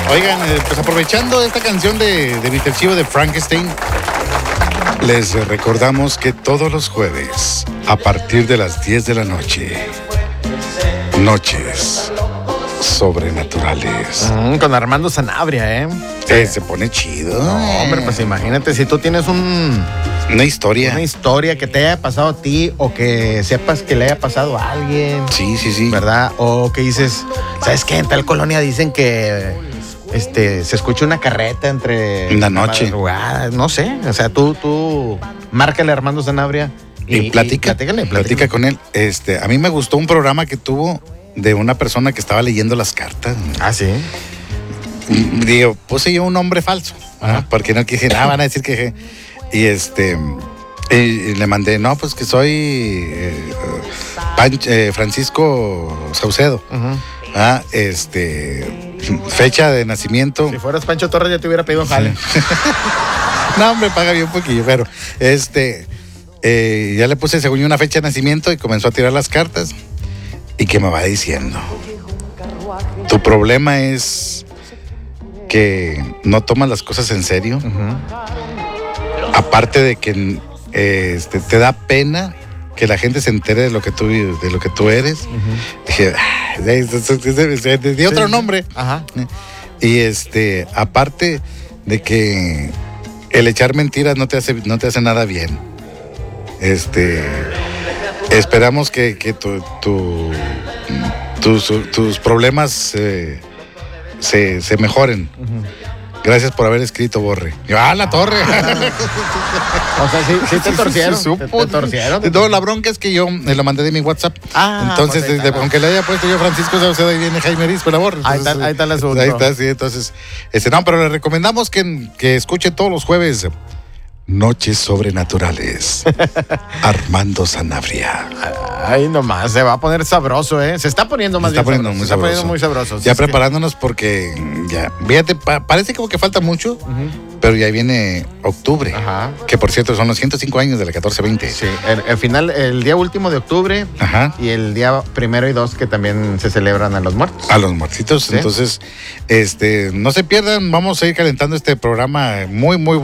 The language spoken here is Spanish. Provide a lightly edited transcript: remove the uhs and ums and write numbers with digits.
Oigan, pues aprovechando esta canción de Mr. Chivo de Frankenstein, les recordamos que todos los jueves, a partir de las 10 de la noche, Noches Sobrenaturales. Con Armando Sanabria, ¿eh? Se pone chido. No, hombre, pues imagínate, si tú tienes una historia que te haya pasado a ti o que sepas que le haya pasado a alguien. Sí. ¿Verdad? O que dices, ¿sabes qué? En tal colonia dicen que se escucha una carreta entre la noche. No sé, o sea, tú márcale a Armando Sanabria y platica con él. A mí me gustó un programa que tuvo de una persona que estaba leyendo las cartas. Ah, sí. Digo, puse yo un nombre falso, porque no quise nada, van a decir que... Y le mandé, no, pues que soy Francisco Saucedo. Fecha de nacimiento. Si fueras Pancho Torres ya te hubiera pedido jale. No, hombre, paga bien un poquillo, pero ya le puse según yo una fecha de nacimiento y comenzó a tirar las cartas. Y que me va diciendo, tu problema es que no tomas las cosas en serio. Aparte de que te da pena que la gente se entere de lo que tú eres. Dije, de otro nombre. Ajá. Y aparte de que el echar mentiras no te hace nada bien. Esperamos que tus problemas se mejoren. Gracias por haber escrito, Borre. La torre. O sea, sí te torcieron. ¿Te torcieron? No, la bronca es que yo lo mandé de mi WhatsApp. Entonces, pues aunque le haya puesto yo Francisco Saucedo, ahí viene Jaime Riz, por favor. Ahí está el asunto. Ahí está, sí. Entonces, no, pero le recomendamos que escuche todos los jueves Noches Sobrenaturales. Armando Sanabria. Ay, nomás, se va a poner sabroso, ¿eh? Se está poniendo más bien sabroso. Se está poniendo muy sabroso. Ya preparándonos porque ya, fíjate, parece como que falta mucho, pero ya viene octubre. Ajá. Que por cierto son los 105 años de la 1420. Sí, el final, el día último de octubre. Ajá. Y el día 1 y 2 que también se celebran a los muertos. A los muertitos. ¿Sí? Entonces, no se pierdan, vamos a ir calentando este programa muy, muy